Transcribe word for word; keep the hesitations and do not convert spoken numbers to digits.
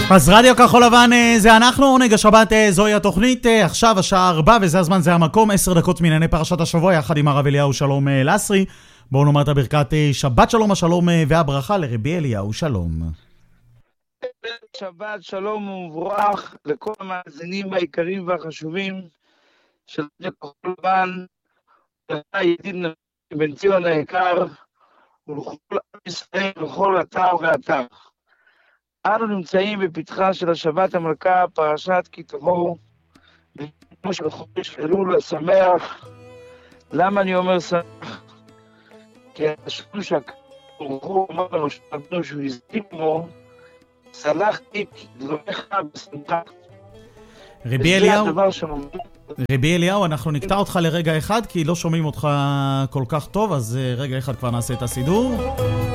אז רדיו כחול לבן זה אנחנו, עונג השבת זוהי התוכנית, עכשיו השעה ארבע וזה הזמן, זה המקום, עשר דקות מענייני פרשת השבוע, יחד עם הרב אליהו שלום לסרי. בואו נאמר את הברכת שבת שלום, השלום והברכה לרבי אליהו שלום. שבת שלום ומבורך לכל המאזינים העיקריים והחשובים של רדיו כחול לבן, ידיד בן ציון היקר, ולכל עם ישראל ולכל אתר ואתר. אנו נמצאים בפתחה של השבת המלכה, פרשת כי תבואו, כמו של חודש אלול השמח. למה אני אומר שמח? כי השם שהקרוב אמר לנו שלנו שהוא הזכיר בו, סלחתי דבריך בשמחה. רבי אליהו, רבי אליהו, אנחנו נקטע אותך לרגע אחד, כי לא שומעים אותך כל כך טוב, אז רגע אחד כבר נעשה את הסידור.